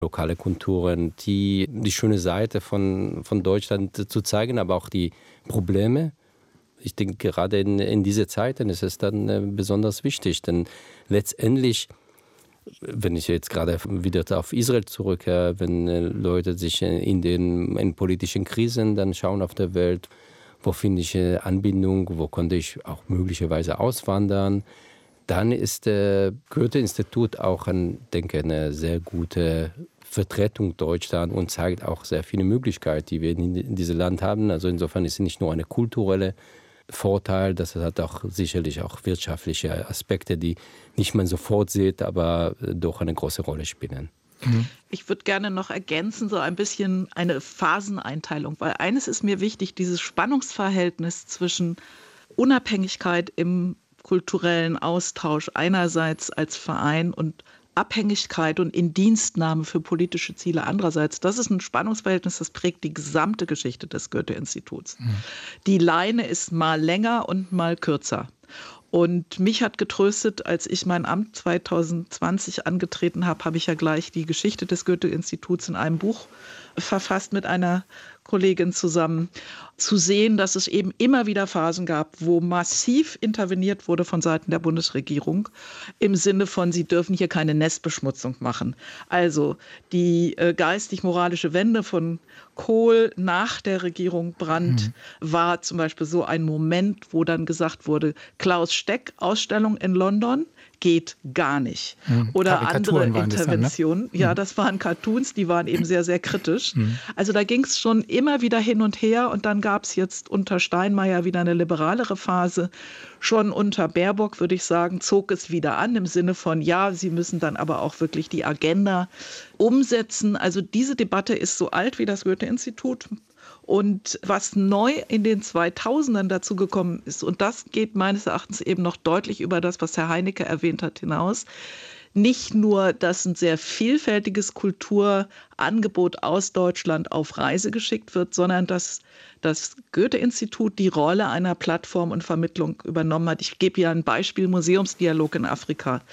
lokale Kulturen, die schöne Seite von Deutschland zu zeigen, aber auch die Probleme. Ich denke, gerade in diese Zeiten ist es dann besonders wichtig, denn letztendlich, wenn ich jetzt gerade wieder auf Israel zurückkehre, wenn Leute sich in politischen Krisen dann schauen auf der Welt, wo finde ich Anbindung, wo konnte ich auch möglicherweise auswandern, dann ist das Goethe-Institut auch, denke ich, eine sehr gute Vertretung Deutschlands und zeigt auch sehr viele Möglichkeiten, die wir in diesem Land haben. Also insofern ist es nicht nur eine kulturelle Vorteil, das hat auch sicherlich auch wirtschaftliche Aspekte, die nicht man sofort sieht, aber doch eine große Rolle spielen. Ich würde gerne noch ergänzen, so ein bisschen eine Phaseneinteilung, weil eines ist mir wichtig, dieses Spannungsverhältnis zwischen Unabhängigkeit im kulturellen Austausch einerseits als Verein und Abhängigkeit und Indienstnahme für politische Ziele andererseits. Das ist ein Spannungsverhältnis, das prägt die gesamte Geschichte des Goethe-Instituts. Die Leine ist mal länger und mal kürzer. Und mich hat getröstet, als ich mein Amt 2020 angetreten habe, habe ich ja gleich die Geschichte des Goethe-Instituts in einem Buch verfasst mit einer Kollegin zusammen, zu sehen, dass es eben immer wieder Phasen gab, wo massiv interveniert wurde von Seiten der Bundesregierung im Sinne von, sie dürfen hier keine Nestbeschmutzung machen. Also die geistig-moralische Wende von Kohl nach der Regierung Brandt war zum Beispiel so ein Moment, wo dann gesagt wurde, Klaus Steck, Ausstellung in London, geht gar nicht. Oder andere Interventionen. Das dann, ne? Ja, das waren Cartoons, die waren eben sehr, sehr kritisch. Also da ging es schon immer wieder hin und her und dann gab es jetzt unter Steinmeier wieder eine liberalere Phase. Schon unter Baerbock, würde ich sagen, zog es wieder an im Sinne von, ja, sie müssen dann aber auch wirklich die Agenda umsetzen. Also diese Debatte ist so alt wie das Goethe-Institut. Und was neu in den 2000ern dazu gekommen ist, und das geht meines Erachtens eben noch deutlich über das, was Herr Heinecke erwähnt hat, hinaus, nicht nur, dass ein sehr vielfältiges Kulturangebot aus Deutschland auf Reise geschickt wird, sondern dass das Goethe-Institut die Rolle einer Plattform und Vermittlung übernommen hat. Ich gebe hier ein Beispiel, Museumsdialog in Afrika.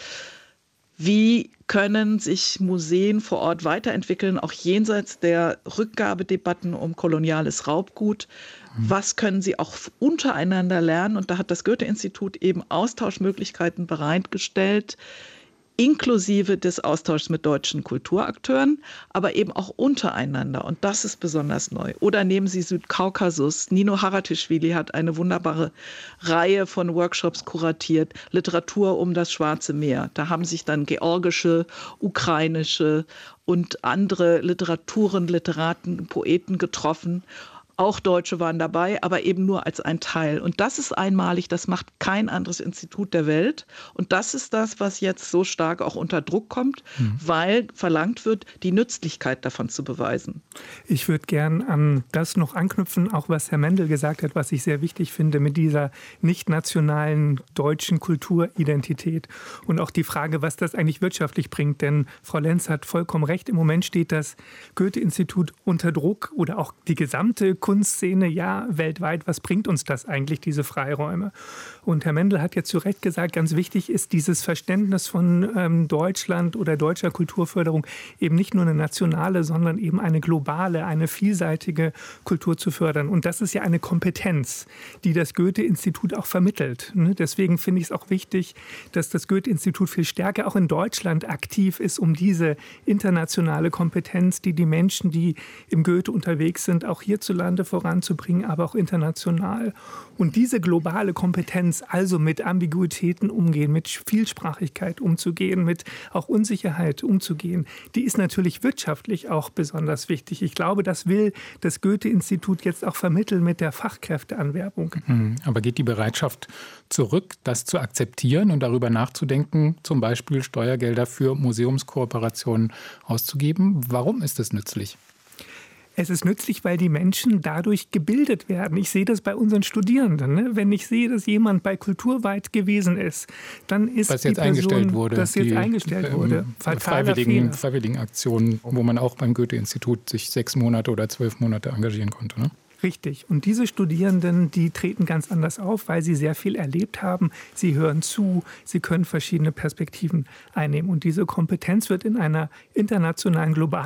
Wie können sich Museen vor Ort weiterentwickeln, auch jenseits der Rückgabedebatten um koloniales Raubgut? Was können sie auch untereinander lernen? Und da hat das Goethe-Institut eben Austauschmöglichkeiten bereitgestellt, inklusive des Austauschs mit deutschen Kulturakteuren, aber eben auch untereinander. Und das ist besonders neu. Oder nehmen Sie Südkaukasus. Nino Haratischvili hat eine wunderbare Reihe von Workshops kuratiert, Literatur um das Schwarze Meer. Da haben sich dann georgische, ukrainische und andere Literaturen, Literaten, Poeten getroffen. Auch Deutsche waren dabei, aber eben nur als ein Teil. Und das ist einmalig, das macht kein anderes Institut der Welt. Und das ist das, was jetzt so stark auch unter Druck kommt, weil verlangt wird, die Nützlichkeit davon zu beweisen. Ich würde gern an das noch anknüpfen, auch was Herr Mendel gesagt hat, was ich sehr wichtig finde mit dieser nicht nationalen deutschen Kulturidentität. Und auch die Frage, was das eigentlich wirtschaftlich bringt. Denn Frau Lenz hat vollkommen recht, im Moment steht das Goethe-Institut unter Druck oder auch die gesamte Kunstszene, ja, weltweit, was bringt uns das eigentlich, diese Freiräume? Und Herr Mendel hat jetzt zu Recht gesagt, ganz wichtig ist dieses Verständnis von Deutschland oder deutscher Kulturförderung eben nicht nur eine nationale, sondern eben eine globale, eine vielseitige Kultur zu fördern. Und das ist ja eine Kompetenz, die das Goethe-Institut auch vermittelt. Deswegen finde ich es auch wichtig, dass das Goethe-Institut viel stärker auch in Deutschland aktiv ist, um diese internationale Kompetenz, die Menschen, die im Goethe unterwegs sind, auch hierzulande voranzubringen, aber auch international. Und diese globale Kompetenz, also mit Ambiguitäten umgehen, mit Vielsprachigkeit umzugehen, mit auch Unsicherheit umzugehen, die ist natürlich wirtschaftlich auch besonders wichtig. Ich glaube, das will das Goethe-Institut jetzt auch vermitteln mit der Fachkräfteanwerbung. Aber geht die Bereitschaft zurück, das zu akzeptieren und darüber nachzudenken, zum Beispiel Steuergelder für Museumskooperationen auszugeben? Warum ist das nützlich? Es ist nützlich, weil die Menschen dadurch gebildet werden. Ich sehe das bei unseren Studierenden. Ne? Wenn ich sehe, dass jemand bei Kulturweit gewesen ist, dann ist was die jetzt Person, eingestellt wurde, das jetzt eingestellt wurde. Freiwilligen Aktionen, wo man auch beim Goethe-Institut sich 6 Monate oder 12 Monate engagieren konnte. Ne? Richtig. Und diese Studierenden, die treten ganz anders auf, weil sie sehr viel erlebt haben. Sie hören zu, sie können verschiedene Perspektiven einnehmen. Und diese Kompetenz wird in einer internationalen, globalen